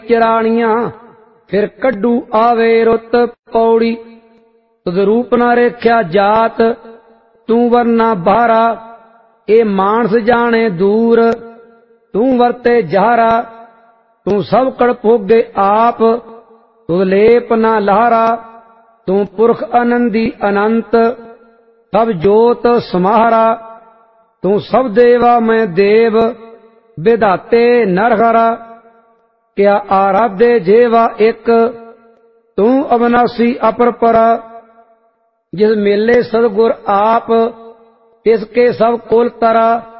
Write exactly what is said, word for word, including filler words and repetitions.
चिराणियां फिर कड्डू आवे रुत पौड़ी। तुद रूप ना रेख्या जात तू वरना बारा, ए मानस जाने दूर तू वरते जहारा। तू सब कड़ भोगे आप तुद लेप ना लहारा, तू पुरख आनंदी अनंत सब जोत समाहरा। तू सब देवा मैं देव विधाते नरहरा, क्या आराधे जेवा एक तू अविनाशी अपरपरा। जिस मेले सदगुर आप तिसके सब कुल तरा,